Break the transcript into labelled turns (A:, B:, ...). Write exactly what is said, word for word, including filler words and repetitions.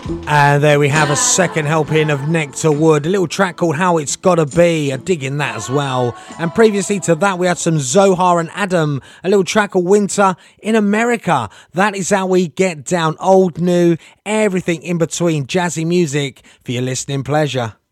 A: And there we have a second helping of Nectar Wood, a little track called How It's Gotta Be. I'm digging that as well. And previously to that, we had some Zohar and Adam, a little track called Winter in America. That is how we get down, old, new, everything in between, jazzy music for your listening pleasure.